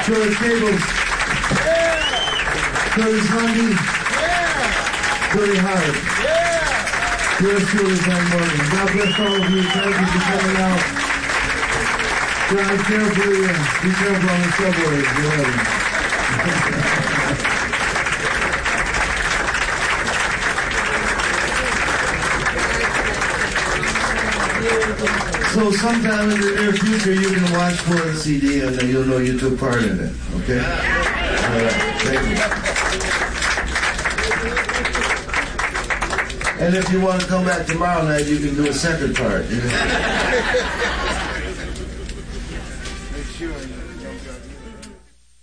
George Gables. Curtis Lundy. Billy Hart. Yours truly, Van Morgan. God bless all of you. Thank you for coming out. Drive carefully and be careful on the subway. So sometime in the near future you can watch for the CD and then you'll know you took part in it. Okay? All right. Thank you. And if you want to come back tomorrow night, you can do a second part.